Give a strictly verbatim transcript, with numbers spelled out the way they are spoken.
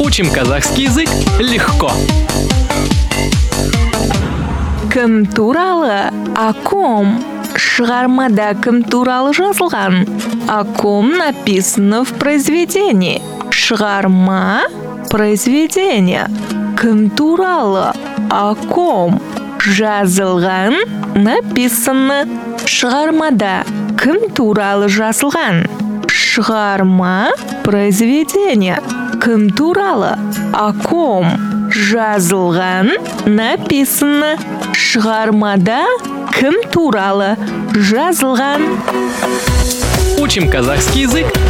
Учим казахский язык легко. Кім туралы? О ком? Шығармада кім туралы жазылған? О ком написано в произведении? Шығарма, произведение. Кім туралы? О ком? Жазылған, написано. Шығармада кім туралы жазылған? Шығарма, произведение. Кім туралы? О ком? Жазылған, написано. Шығармада кім туралы жазылған? Учим казахский язык